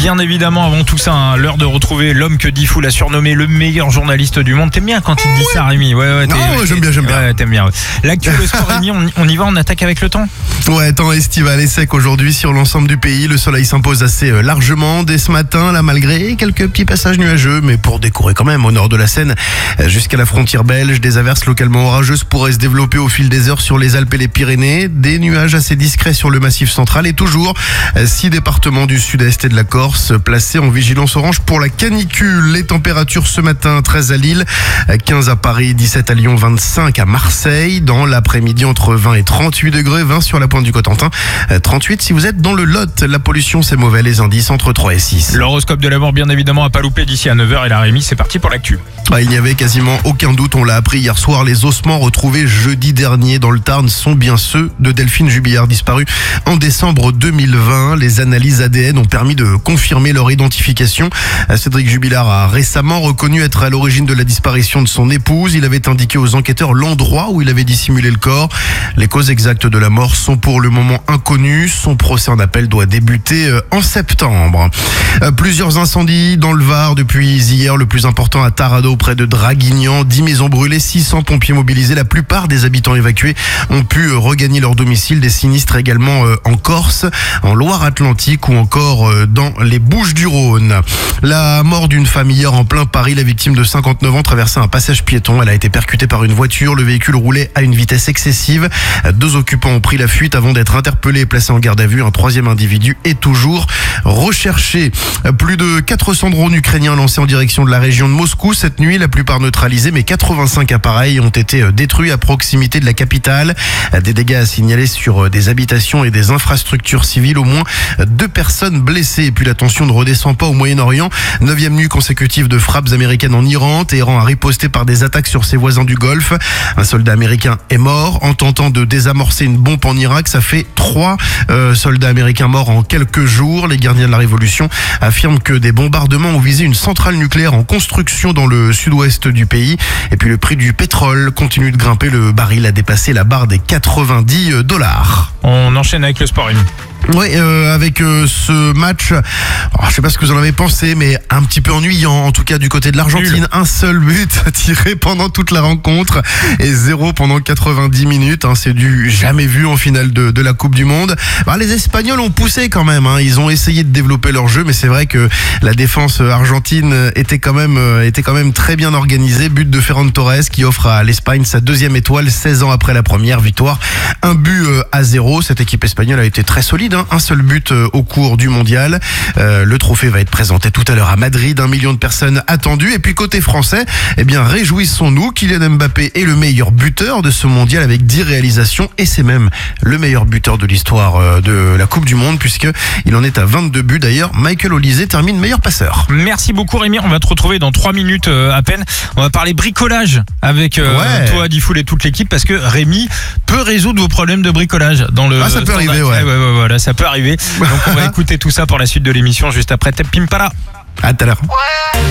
Bien évidemment, avant tout ça, l'heure de retrouver l'homme que Diffoul a surnommé le meilleur journaliste du monde. T'aimes bien quand il dit ça, Rémi? Ouais, j'aime bien. Ouais, t'aimes bien. L'actu, le sport, Rémi, on y va, on attaque avec le temps? Ouais, temps estival et sec aujourd'hui sur l'ensemble du pays. Le soleil s'impose assez largement dès ce matin, là, malgré quelques petits passages nuageux, mais pour décorer quand même au nord de la Seine jusqu'à la frontière belge. Des averses localement orageuses pourraient se développer au fil des heures sur les Alpes et les Pyrénées. Des nuages assez discrets sur le massif central et toujours 6 départements du sud-est et de la Corse placés en vigilance orange pour la canicule. Les températures ce matin, 13 à Lille, 15 à Paris, 17 à Lyon, 25 à Marseille. Dans l'après-midi, entre 20 et 38 degrés, 20 sur la pointe du Cotentin, 38 si vous êtes dans le Lot. La pollution, c'est mauvais, les indices entre 3 et 6. L'horoscope de la mort, bien évidemment, à pas louper d'ici à 9h. Et la Rémi, c'est parti pour l'actu. Il n'y avait quasiment aucun doute, on l'a appris hier soir. Les ossements retrouvés jeudi dernier dans le Tarn sont bien ceux de Delphine Jubilard, disparue en décembre 2020. Les analyses ADN ont permis de confirmer leur identification. Cédric Jubilard a récemment reconnu être à l'origine de la disparition de son épouse. Il avait indiqué aux enquêteurs l'endroit où il avait dissimulé le corps. Les causes exactes de la mort sont pour le moment inconnues. Son procès en appel doit débuter en septembre. Plusieurs incendies dans le Var depuis hier. Le plus important à Tarado, près de Draguignan. 10 maisons brûlées, 600 pompiers mobilisés. La plupart des habitants évacués ont pu regagner leur domicile. Des sinistres également en Corse, en Loire-Atlantique ou encore dans les Bouches-du-Rhône. La mort d'une femme hier en plein Paris. La victime de 59 ans traversait un passage piéton. Elle a été percutée par une voiture. Le véhicule roulait à une vitesse excessive. 2 occupants ont pris la fuite avant d'être interpellés et placés en garde à vue. Un 3e individu est toujours recherché. Plus de 400 drones ukrainiens lancés en direction de la région de Moscou cette nuit. La plupart neutralisés, mais 85 appareils ont été détruits à proximité de la capitale. Des dégâts à signaler sur des habitations et des infrastructures civiles. Au moins 2 personnes blessées. Et puis la tension ne redescend pas au Moyen-Orient. 9e nuit consécutive de frappes américaines en Iran. Téhéran a riposté par des attaques sur ses voisins du Golfe. Un soldat américain est mort en tentant de désamorcer une bombe en Irak. Ça fait 3 soldats américains morts en quelques jours. Les gardiens de la Révolution affirment que des bombardements ont visé une centrale nucléaire en construction dans le sud-ouest du pays. Et puis le prix du pétrole continue de grimper. Le baril a dépassé la barre des $90. On enchaîne avec le sport, Rémi. Oui, avec ce match, je sais pas ce que vous en avez pensé, mais un petit peu ennuyant, en tout cas du côté de l'Argentine. Un seul but tiré pendant toute la rencontre et 0 pendant 90 minutes. C'est du jamais vu en finale de la Coupe du Monde. Les Espagnols ont poussé quand même, ils ont essayé de développer leur jeu, mais c'est vrai que la défense argentine était quand même très bien organisée. But de Ferran Torres qui offre à l'Espagne sa 2e étoile 16 ans après la première victoire. 1-0. Cette équipe espagnole a été très solide. Un seul but au cours du mondial. Le trophée va être présenté tout à l'heure à Madrid. 1 million de personnes attendues. Et puis côté français, réjouissons-nous. Kylian Mbappé est le meilleur buteur de ce mondial avec 10 réalisations. Et c'est même le meilleur buteur de l'histoire de la Coupe du Monde puisqu'il en est à 22 buts. D'ailleurs, Michael Olise termine meilleur passeur. Merci beaucoup, Rémi. On va te retrouver dans 3 minutes à peine. On va parler bricolage avec toi, Diffoul et toute l'équipe parce que Rémi peut résoudre vos problèmes de bricolage dans le ça peut arriver, voilà, ça peut arriver. Donc on va écouter tout ça pour la suite de l'émission juste après Tep Pimpala. À tout à l'heure.